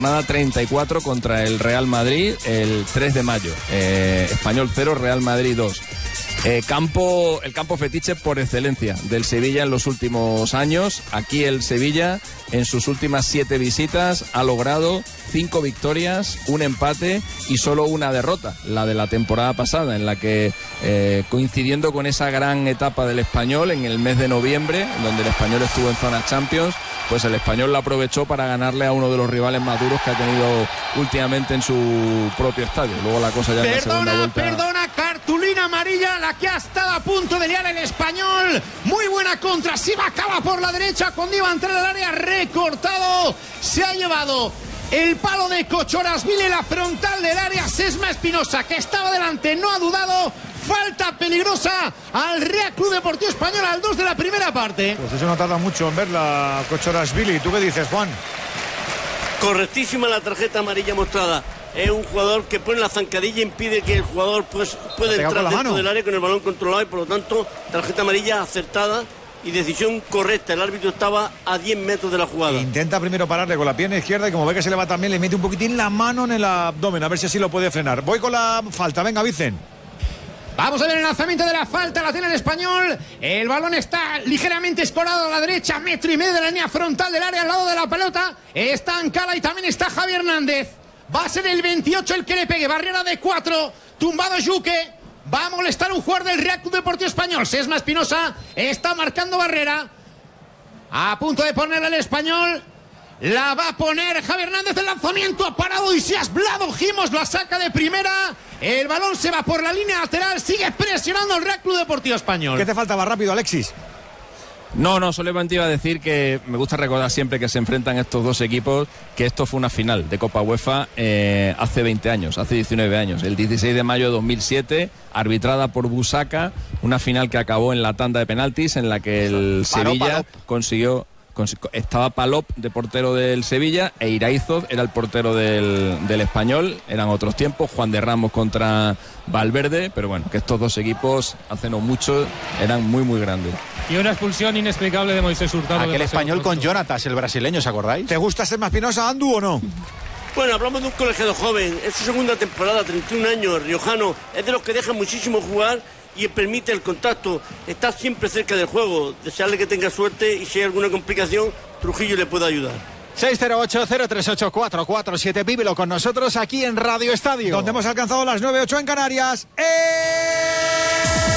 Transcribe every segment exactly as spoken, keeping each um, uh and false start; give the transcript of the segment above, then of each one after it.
Jornada treinta y cuatro contra el Real Madrid el tres de mayo. Eh, Español cero, Real Madrid dos. Eh, campo, el campo fetiche por excelencia del Sevilla en los últimos años. Aquí el Sevilla, en sus últimas siete visitas, ha logrado cinco victorias, un empate y solo una derrota, la de la temporada pasada, en la que, eh, coincidiendo con esa gran etapa del Español en el mes de noviembre, donde el Español estuvo en zona Champions, pues el Español la aprovechó para ganarle a uno de los rivales más duros que ha tenido últimamente en su propio estadio. Luego la cosa ya en la segunda vuelta... Perdona, cartulina amarilla, la que ha estado a punto de liar el Español. Muy buena contra, si va, acaba por la derecha cuando iba a entrar al área, recortado. Se ha llevado el palo de Kochorashvili, la frontal del área. Sesma Espinosa, que estaba delante, no ha dudado. Falta peligrosa al Real Club Deportivo Español al dos de la primera parte. Pues eso no tarda mucho en verla, Kochorashvili. ¿Tú qué dices, Juan? Correctísima la tarjeta amarilla mostrada. Es un jugador que pone la zancadilla y impide que el jugador pues, pueda entrar dentro del área con el balón controlado, y por lo tanto tarjeta amarilla acertada y decisión correcta. El árbitro estaba a diez metros de la jugada. Intenta primero pararle con la pierna izquierda y como ve que se le va también, le mete un poquitín la mano en el abdomen, a ver si así lo puede frenar. Voy con la falta, venga, Vicen. Vamos a ver el lanzamiento de la falta, la tiene el Español. El balón está ligeramente escorado a la derecha, metro y medio de la línea frontal del área, al lado de la pelota. Está Ancala y también está Javi Hernández. Va a ser el veintiocho el que le pegue. Barrera de cuatro, tumbado Yuque. Va a molestar un jugador del Real Club Deportivo Español. Sesma Espinosa está marcando barrera. A punto de ponerle el Español. La va a poner Javi Hernández. El lanzamiento ha parado y se ha Vlado Gimos la saca de primera. El balón se va por la línea lateral. Sigue presionando el Real Club Deportivo Español. ¿Qué te faltaba rápido, Alexis? No, no, solamente iba a decir que me gusta recordar siempre que se enfrentan estos dos equipos que esto fue una final de Copa UEFA eh, hace veinte años, hace diecinueve años, el dieciséis de mayo de dos mil siete, arbitrada por Busaka, una final que acabó en la tanda de penaltis en la que el Sevilla consiguió... Estaba Palop de portero del Sevilla e Iraizoz era el portero del, del Español. Eran otros tiempos, Juan de Ramos contra Valverde, pero bueno, que estos dos equipos hace no mucho eran muy muy grandes. Y una expulsión inexplicable de Moisés Hurtado. Aquel Español con Jonatas, el brasileño, ¿os acordáis? ¿Te gusta Sesma Espinosa, Andu, o no? Bueno, hablamos de un colegiado joven, es su segunda temporada, treinta y un años, riojano, es de los que dejan muchísimo jugar y permite el contacto, está siempre cerca del juego. Desearle que tenga suerte y si hay alguna complicación, Trujillo le puede ayudar. seis cero ocho, cero tres ocho, cuatro cuatro siete, vívelo con nosotros aquí en Radio Estadio, donde hemos alcanzado las nueve ocho en Canarias. ¡Eh!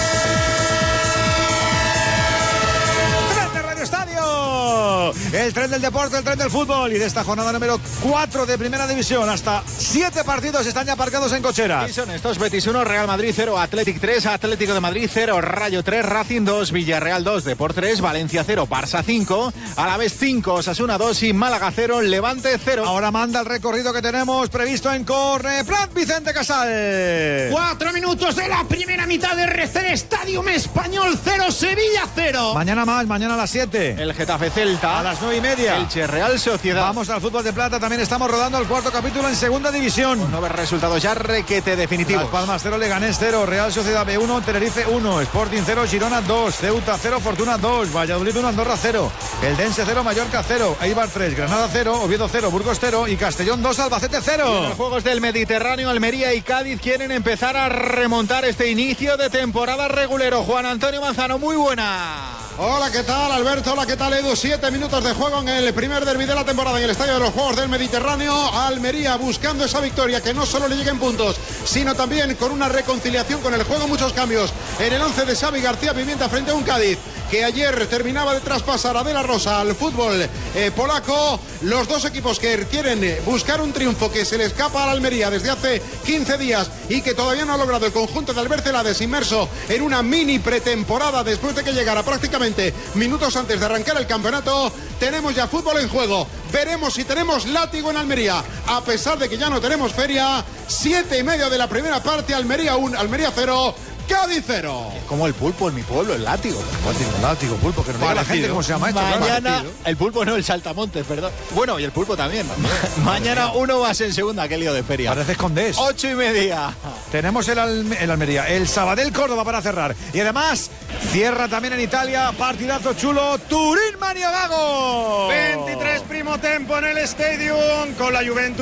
El tren del deporte, el tren del fútbol y de esta jornada número cuatro de Primera División. Hasta siete partidos están ya aparcados en cocheras. Y son estos: Betis uno, Real Madrid cero, Athletic tres, Atlético de Madrid cero, Rayo tres, Racing dos, Villarreal dos, Depor tres, Valencia cero, Barça cinco, Alavés cinco, Osasuna dos y Málaga cero, Levante cero. Ahora manda el recorrido que tenemos previsto en Corneplan, Vicente Casal. Cuatro minutos de la primera mitad de R C Stadium. Español cero, Sevilla cero. Mañana más, mañana a las siete. El Getafe Celta. A las nueve y media. Elche Real Sociedad. Vamos al fútbol de plata, también estamos rodando el cuarto capítulo en segunda división. Nueve resultados ya requete definitivos. Las Palmas cero, Leganés cero, Real Sociedad B uno, Tenerife uno, Sporting cero, Girona dos, Ceuta cero, Fortuna dos, Valladolid uno, Andorra cero, Eldense cero, Mallorca cero, Eibar tres, Granada cero, Oviedo cero, Burgos cero y Castellón dos, Albacete cero. Y en los Juegos del Mediterráneo, Almería y Cádiz quieren empezar a remontar este inicio de temporada regulero. Juan Antonio Manzano, muy buena. Hola, ¿qué tal, Alberto? Hola, ¿qué tal, Edu? Siete minutos de juego en el primer derbi de la temporada en el Estadio de los Juegos del Mediterráneo. Almería buscando esa victoria, que no solo le lleguen puntos, sino también con una reconciliación con el juego. Muchos cambios en el once de Xavi García Pimienta frente a un Cádiz que ayer terminaba de traspasar a De La Rosa al fútbol eh, polaco. Los dos equipos que quieren buscar un triunfo que se le escapa a la Almería desde hace quince días y que todavía no ha logrado el conjunto de Albert Celades, inmerso en una mini pretemporada después de que llegara prácticamente minutos antes de arrancar el campeonato. Tenemos ya fútbol en juego. Veremos si tenemos látigo en Almería, a pesar de que ya no tenemos feria. Siete y medio de la primera parte, Almería uno, Almería cero, Cádiz cero. Es como el pulpo en mi pueblo, el látigo. Látigo, látigo, pulpo, que no diga la gente cómo se llama esto. Mañana, el pulpo no, el saltamontes, perdón. Bueno, y el pulpo también. Mañana uno más en segunda, qué lío de feria. Pareces Condés. Ocho y media. Tenemos el, Alme el Almería, el Sabadell Córdoba para cerrar. Y además, cierra también en Italia, partidazo chulo, Turín Manio Gago. veintitrés primo tempo en el Stadium con la Juventus.